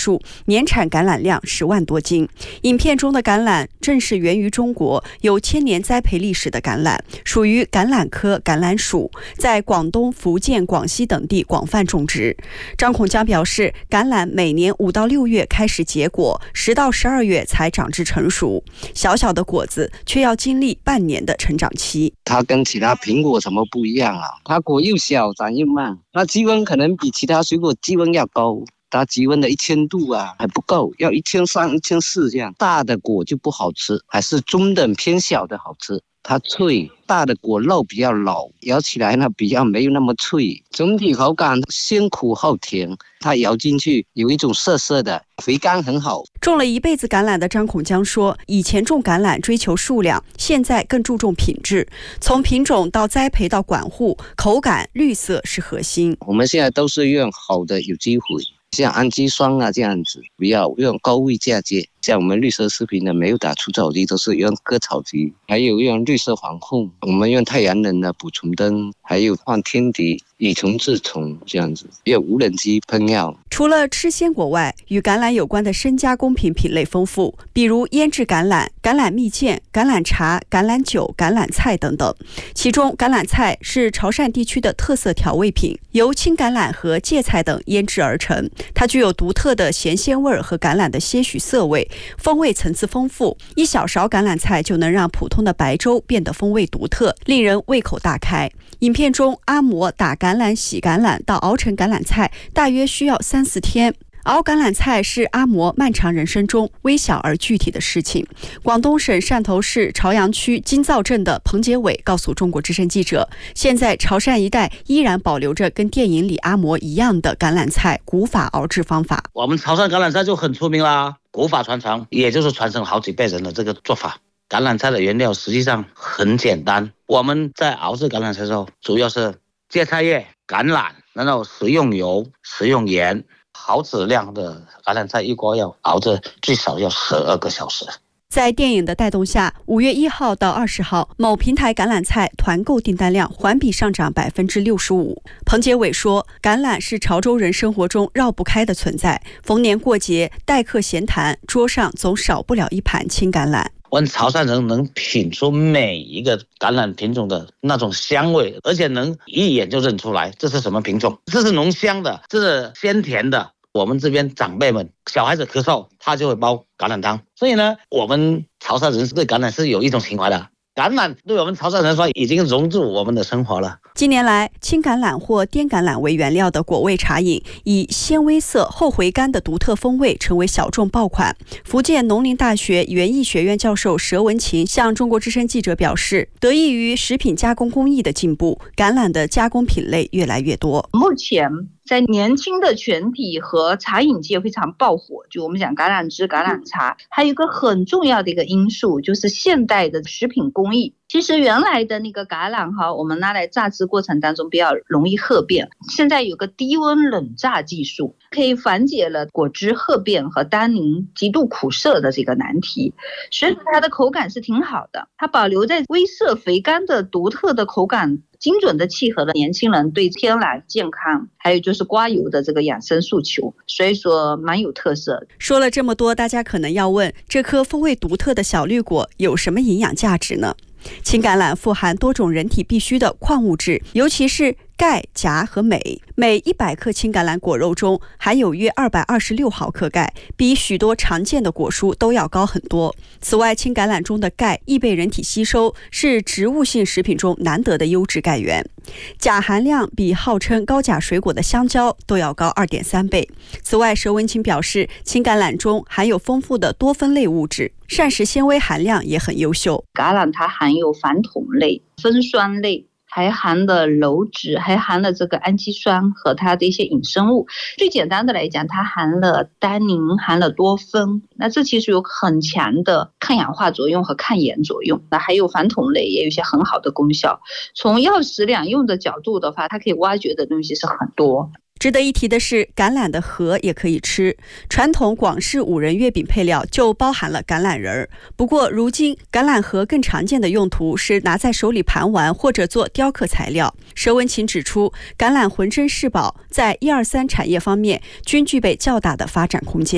述，年产橄榄量10万多斤。影片中的橄榄正是源于中国有千年栽培历史的橄榄，属于橄榄科橄榄属，在广东、福建、广西等地广泛种植。张孔江表示，橄榄每年5到6月开始结果，10到12月才长至成熟。小小的果子却要经历半年的成长期。 它跟其他苹果什么不一样啊？它果又小，长又慢，它积温可能比其他水果积温要高。它积温的1000度啊还不够，要1300、1400这样。大的果就不好吃，还是中等偏小的好吃。它脆，大的果肉比较老，咬起来呢比较没有那么脆。总体口感先苦后甜，它咬进去有一种涩涩的，肥甘很好。 种了一辈子橄榄的张孔江说，以前种橄榄追求数量，现在更注重品质。从品种到栽培到管护，口感、绿色是核心。 我们现在都是用好的有机肥，像氨基酸啊这样子，不要用高位嫁接。像我们绿色食品呢，没有打除草剂，都是用割草机，还有用绿色防控，我们用太阳能的捕虫灯，还有放天敌，以虫治虫这样子，用无人机喷药。 除了吃鲜果外，与橄榄有关的深加工品类丰富，比如腌制橄榄、橄榄蜜饯、橄榄茶、橄榄酒、橄榄菜等等。其中橄榄菜是潮汕地区的特色调味品，由青橄榄和芥菜等腌制而成，它具有独特的咸鲜味和橄榄的些许涩味，风味层次丰富。一小勺橄榄菜就能让普通的白粥变得风味独特，令人胃口大开。影片中阿嬷打橄榄、洗橄榄到熬成橄榄菜大约需要3-4天。熬橄榄菜是阿嬷漫长人生中微小而具体的事情。广东省汕头市潮阳区金灶镇的彭杰伟告诉中国之声记者，现在潮汕一带依然保留着跟电影里阿嬷一样的橄榄菜古法熬制方法。 我们潮汕橄榄菜就很出名啦，古法传承，也就是传承好几辈人的这个做法。橄榄菜的原料实际上很简单，我们在熬制橄榄菜的时候，主要是芥菜叶、橄榄，然后食用油、食用盐。好质量的橄榄菜一锅要熬着最少要12个小时。 在电影的带动下，5月1号到20号，某平台橄榄菜团购订单量环比上涨65%。彭杰伟说，橄榄是潮州人生活中绕不开的存在，逢年过节、待客闲谈，桌上总少不了一盘青橄榄。 我们潮汕人能品出每一个橄榄品种的那种香味，而且能一眼就认出来这是什么品种，这是浓香的，这是鲜甜的。我们这边长辈们，小孩子咳嗽，他就会煲橄榄汤。所以呢，我们潮汕人对橄榄是有一种情怀的。橄榄对我们潮汕人说已经融入我们的生活了。 近年来，青橄榄或滇橄榄为原料的果味茶饮，以鲜微涩、后回甘的独特风味成为小众爆款。福建农林大学园艺学院教授佘文琴向中国之声记者表示，得益于食品加工工艺的进步，橄榄的加工品类越来越多。 目前在年轻的群体和茶饮界非常爆火，就我们讲橄榄汁、橄榄茶，还有一个很重要的一个因素就是现代的食品工艺。其实原来的那个橄榄我们拿来榨汁过程当中比较容易褐变，现在有个低温冷榨技术，可以缓解了果汁褐变和单宁极度苦涩的这个难题，所以它的口感是挺好的，它保留在微涩肥甘的独特的口感，精准的契合了年轻人对天然健康还有就是刮油的这个养生诉求，所以说蛮有特色。 说了这么多，大家可能要问，这颗风味独特的小绿果有什么营养价值呢？青橄榄富含多种人体必需的矿物质，尤其是钙、钾和镁。每100克青橄榄果肉中含有约226毫克钙，比许多常见的果蔬都要高很多。此外，青橄榄中的钙易被人体吸收，是植物性食品中难得的优质钙源。钾含量比号称高钾水果的香蕉都要高2.3倍。此外，佘文琴表示，青橄榄中含有丰富的多酚类物质，膳食纤维含量也很优秀。 橄榄它含有矾酮类、酚酸类，还含了鞣质，还含了这个氨基酸和它的一些衍生物。最简单的来讲，它含了单宁，含了多酚，那这其实有很强的抗氧化作用和抗炎作用。那还有矾酮类也有一些很好的功效。从药食两用的角度的话，它可以挖掘的东西是很多。 值得一提的是，橄榄的核也可以吃。传统广式五仁月饼配料就包含了橄榄仁儿。不过，如今橄榄核更常见的用途是拿在手里盘玩或者做雕刻材料。佘文琴指出，橄榄浑身是宝，在1、2、3产业方面均具备较大的发展空间。